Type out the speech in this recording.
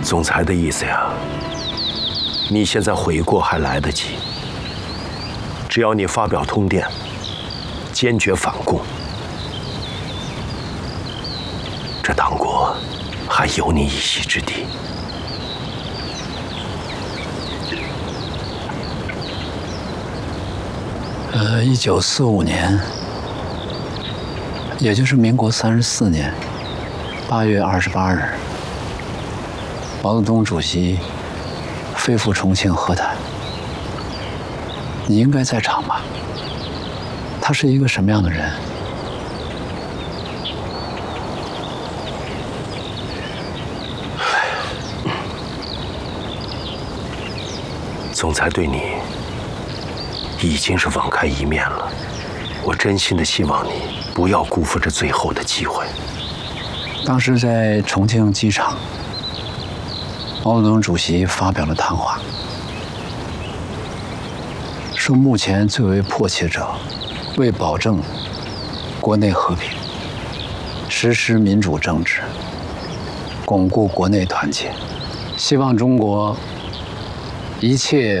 总裁的意思呀，你现在悔过还来得及。只要你发表通电，坚决反共，这党国还有你一席之地。 1945年，也就是民国34年8月28日，毛泽东主席飞赴重庆和谈。你应该在场吧？他是一个什么样的人？ 总裁对你已经是网开一面了，我真心的希望你不要辜负这最后的机会。 当时在重庆机场，毛泽东主席发表了谈话，说目前最为迫切者，为保证国内和平，实施民主政治，巩固国内团结，希望中国一切